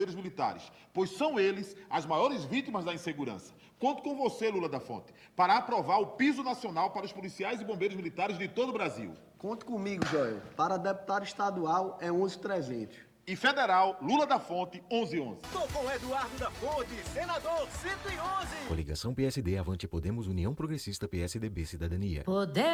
militares, pois são eles as maiores vítimas da insegurança. Conto com você, Lula da Fonte, para aprovar o piso nacional para os policiais e bombeiros militares de todo o Brasil. Conte comigo, Joel. Para deputado estadual é 11.300. E federal, Lula da Fonte, 1111. Tô com Eduardo da Fonte, senador 111. Coligação PSD, Avante Podemos, União Progressista, PSDB, Cidadania. Poder